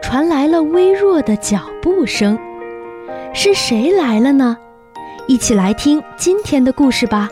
传来了微弱的脚步声。是谁来了呢？一起来听今天的故事吧。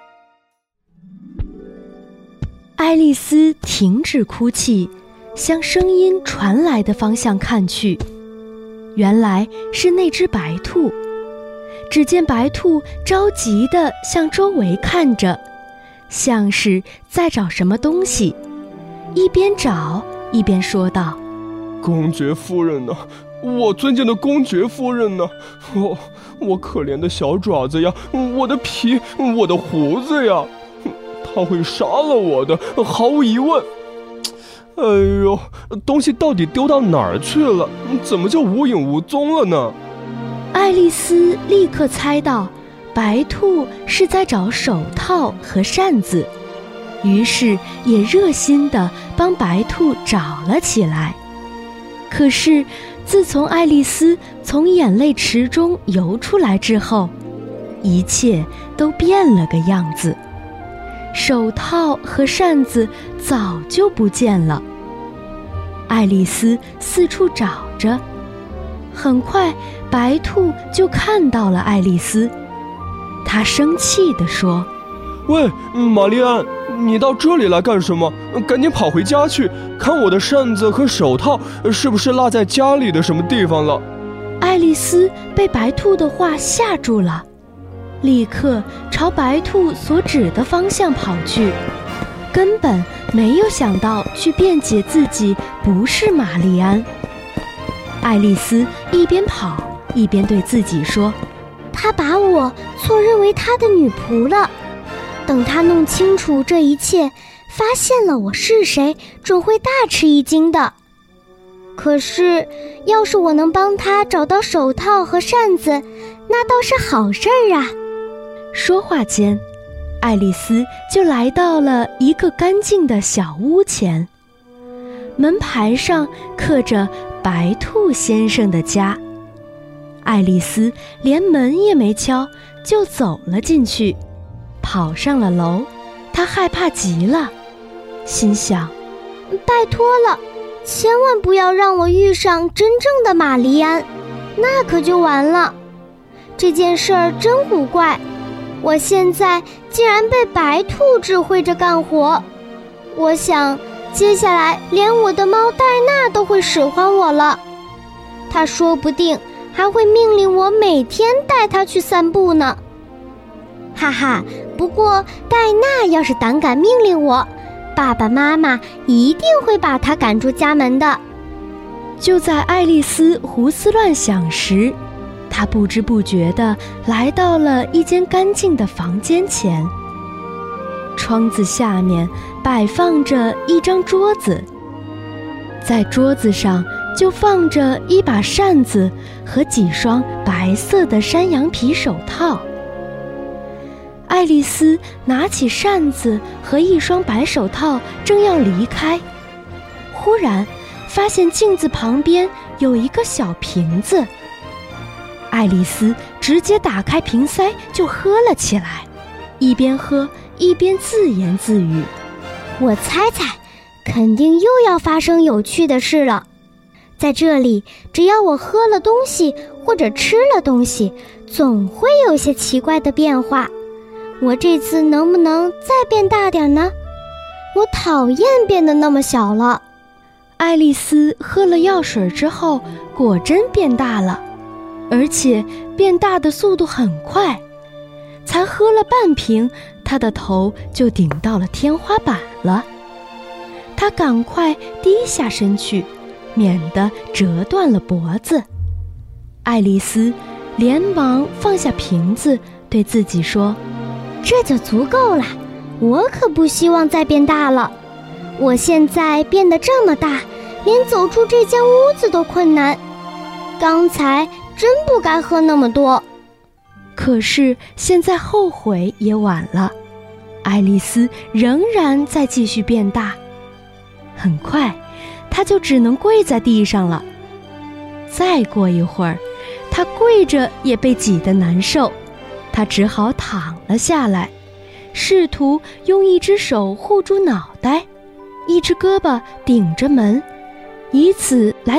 爱丽丝停止哭泣，向声音传来的方向看去，原来是那只白兔。只见白兔着急地向周围看着，像是在找什么东西，一边找一边说道： 公爵夫人呢？我尊敬的公爵夫人呢？我可怜的小爪子呀，我的皮，我的胡子呀，他会杀了我的，毫无疑问。哎呦，东西到底丢到哪儿去了？怎么就无影无踪了呢？ 爱丽丝立刻猜到白兔是在找手套和扇子，于是也热心地帮白兔找了起来。可是自从爱丽丝从眼泪池中游出来之后，一切都变了个样子。手套和扇子早就不见了。爱丽丝四处找着，很快白兔就看到了爱丽丝。她生气地说： 喂，玛丽安，你到这里来干什么？赶紧跑回家去，看我的扇子和手套是不是落在家里的什么地方了。 爱丽丝被白兔的话吓住了，立刻朝白兔所指的方向跑去，根本没有想到去辩解自己不是玛丽安。爱丽丝一边跑一边对自己说： 他把我错认为他的女仆了，等他弄清楚这一切，发现了我是谁，准会大吃一惊的。可是要是我能帮他找到手套和扇子，那倒是好事儿啊。 说话间，爱丽丝就来到了一个干净的小屋前，门牌上刻着白兔先生的家。爱丽丝连门也没敲就走了进去，跑上了楼。她害怕极了，心想： 拜托了，千万不要让我遇上真正的玛丽安，那可就完了。这件事儿真古怪，我现在竟然被白兔指挥着干活。我想接下来连我的猫戴娜都会使唤我了，她说不定还会命令我每天带她去散步呢。哈哈，不过戴娜要是胆敢命令我，爸爸妈妈一定会把她赶出家门的。 就在爱丽丝胡思乱想时，她不知不觉地来到了一间干净的房间前。窗子下面摆放着一张桌子，在桌子上就放着一把扇子和几双白色的山羊皮手套。爱丽丝拿起扇子和一双白手套，正要离开，忽然发现镜子旁边有一个小瓶子。爱丽丝直接打开瓶塞就喝了起来，一边喝一边自言自语： 我猜猜，肯定又要发生有趣的事了。在这里，只要我喝了东西或者吃了东西，总会有些奇怪的变化。我这次能不能再变大点呢？我讨厌变得那么小了。 爱丽丝喝了药水之后，果真变大了，而且变大的速度很快。才喝了半瓶，她的头就顶到了天花板了。她赶快低下身去，免得折断了脖子。爱丽丝连忙放下瓶子，对自己说： 这就足够了，我可不希望再变大了。我现在变得这么大，连走出这间屋子都困难。刚才真不该喝那么多。 可是现在后悔也晚了，爱丽丝仍然在继续变大。很快，她就只能跪在地上了。再过一会儿，她跪着也被挤得难受，她只好躺了下来，试图用一只手护住脑袋，一只胳膊顶着门，以此来